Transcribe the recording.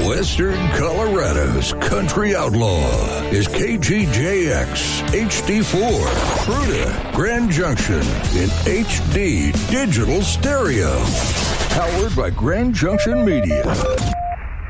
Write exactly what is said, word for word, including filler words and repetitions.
Western Colorado's country outlaw is K G J X H D four, Fruita, Grand Junction in H D digital stereo. Powered by Grand Junction Media.